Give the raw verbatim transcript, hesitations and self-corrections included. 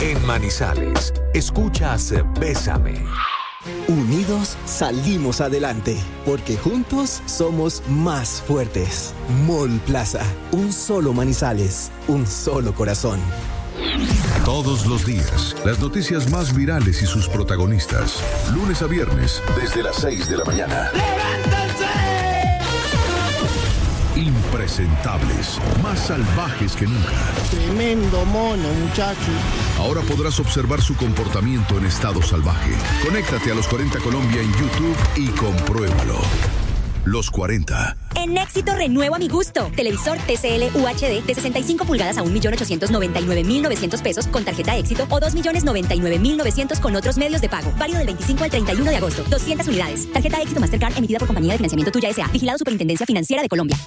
En Manizales, escuchas Bésame. Unidos salimos adelante, porque juntos somos más fuertes. Mall Plaza, un solo Manizales, un solo corazón. Todos los días, las noticias más virales y sus protagonistas. Lunes a viernes, desde las seis de la mañana. ¡Levántense! Impresentables, más salvajes que nunca. Tremendo mono, muchacho. Ahora podrás observar su comportamiento en estado salvaje. Conéctate a Los cuarenta Colombia en YouTube y compruébalo. Los cuarenta. En Éxito renuevo a mi gusto. Televisor T C L U H D de sesenta y cinco pulgadas a un millón ochocientos noventa y nueve mil novecientos pesos con tarjeta Éxito o dos millones noventa y nueve mil novecientos con otros medios de pago. Válido del veinticinco al treinta y uno de agosto. doscientas unidades. Tarjeta Éxito Mastercard emitida por Compañía de Financiamiento Tuya S A. Vigilado Superintendencia Financiera de Colombia.